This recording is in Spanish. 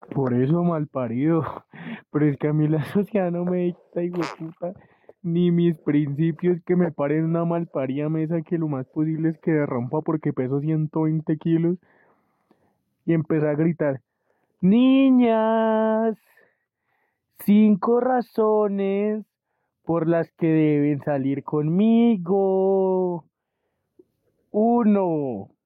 Por eso mal parido. Pero es que a mí la sociedad no me dicta, puta, ni mis principios que me paren una malparida mesa que lo más posible es que derrumpa porque peso 120 kilos y empecé a gritar, niñas, 5 razones por las que deben salir conmigo. Uno,